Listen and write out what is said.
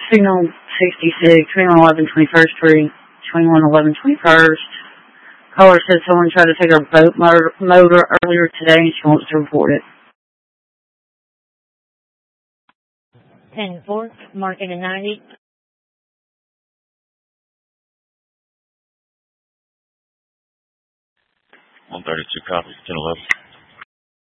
Signal 66, 2111 21st Street, 2111 21st. Caller said someone tried to take her boat motor earlier today and she wants to report it. 10-4, marking a 90. 132 copies, 1011.